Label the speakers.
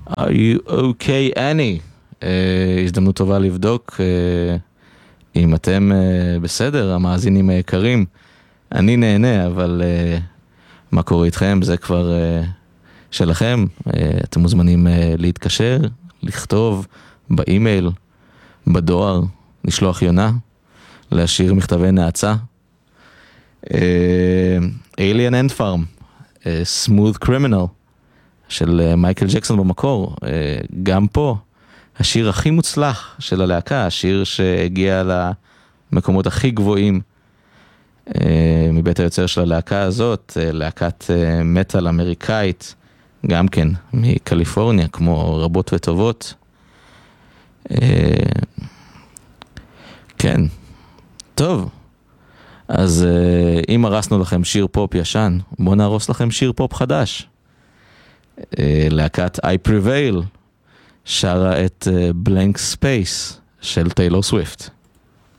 Speaker 1: Are you okay, Annie? הזדמנות טובה לבדוק אם אתם בסדר, המאזינים היקרים. אני נהנה, אבל מה קורה איתכם? זה כבר שלכם. אתם מוזמנים להתקשר, לכתוב באימייל, בדואר, לשלוח יונה, להשאיר מכתבי נאצה. Alien Ant Farm, Smooth Criminal של מייקל ג'קסון במקור. גם פה השיר הכי מוצלח של הלהקה, השיר שהגיע למקומות הכי גבוהים מבית היוצר של הלהקה הזאת, להקת מטל אמריקאית, גם כן מקליפורניה, כמו רבות וטובות. כן, טוב. אז אם הרסנו לכם שיר פופ ישן, בואו נהרוס לכם שיר פופ חדש. להקת I Prevail שרה את Blank Space של טיילור סוויפט.